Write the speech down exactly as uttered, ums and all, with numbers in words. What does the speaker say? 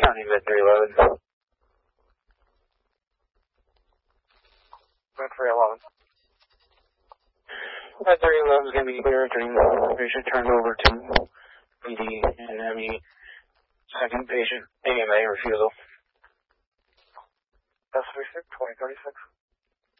County Med three eleven. Med three eleven. Med three eleven is going to be clear during patient turned over to P D and M E. Second patient, A M A refusal. S three six, twenty thirty-six.